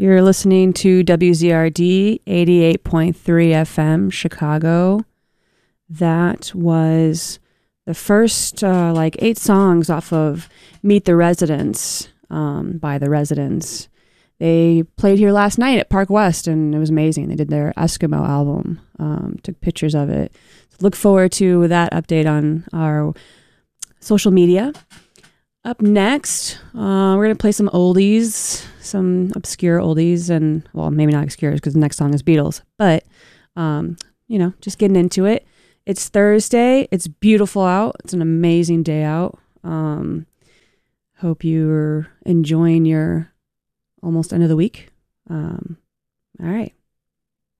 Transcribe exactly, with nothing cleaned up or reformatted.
You're listening to W Z R D eighty-eight point three F M, Chicago. That was the first uh, like eight songs off of Meet the Residents um, by the Residents. They played here last night at Park West, and it was amazing. They did their Eskimo album, um, took pictures of it. Look forward to that update on our social media. Up next, uh, we're going to play some oldies, some obscure oldies, and, well, maybe not obscure because the next song is Beatles, but, um, you know, just getting into it. It's Thursday. It's beautiful out. It's an amazing day out. Um, hope you're enjoying your almost end of the week. Um, all right.